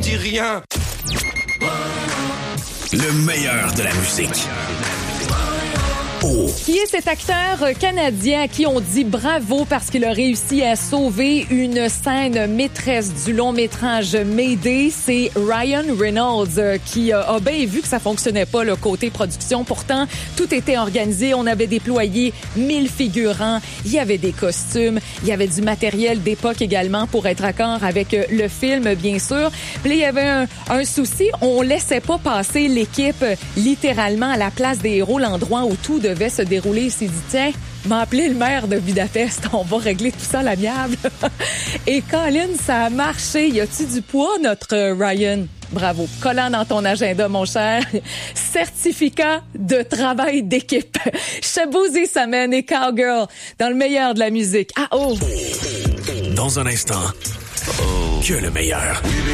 dis rien. Le meilleur de la musique. Oh. Qui est cet acteur canadien à qui on dit bravo parce qu'il a réussi à sauver une scène maîtresse du long métrage Mayday? C'est Ryan Reynolds qui a bien vu que ça fonctionnait pas le côté production. Pourtant, tout était organisé. On avait déployé 1000 figurants. Il y avait des costumes. Il y avait du matériel d'époque également pour être accord avec le film, bien sûr. Puis là, il y avait un souci. On laissait pas passer l'équipe littéralement à la place des héros, l'endroit où tout devait se dérouler. Il s'est dit, tiens, m'a appelé le maire de Budapest, on va régler tout ça à l'amiable. Et Colin, ça a marché. Y a-tu du poids, notre Ryan? Bravo. Collant dans ton agenda, mon cher. Certificat de travail d'équipe. Shaboozey Salmon et Cowgirl dans le meilleur de la musique. Ah oh! Dans un instant, que le meilleur.